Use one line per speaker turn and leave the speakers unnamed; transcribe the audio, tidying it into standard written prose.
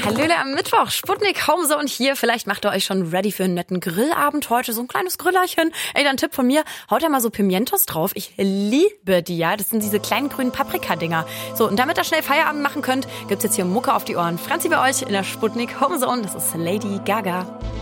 Hallöle am Mittwoch, Sputnik Homezone hier. Vielleicht macht ihr euch schon ready für einen netten Grillabend heute, so ein kleines Grillerchen. Ey, dann Tipp von mir, haut da mal so Pimientos drauf. Ich liebe die, ja. Das sind diese kleinen grünen Paprikadinger. So, und damit ihr schnell Feierabend machen könnt, gibt's jetzt hier Mucke auf die Ohren. Franzi bei euch in der Sputnik Homezone, das ist Lady Gaga.